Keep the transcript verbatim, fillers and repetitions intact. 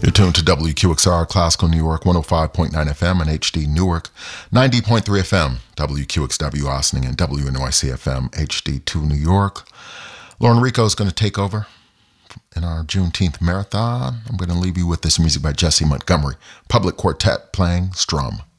You're tuned to W Q X R, Classical New York, one oh five point nine F M, and H D Newark, ninety point three F M, W Q X W Ossining, and W N Y C F M, H D two New York. Lauren Rico is going to take over in our Juneteenth marathon. I'm going to leave you with this music by Jesse Montgomery, Public Quartet playing Strum.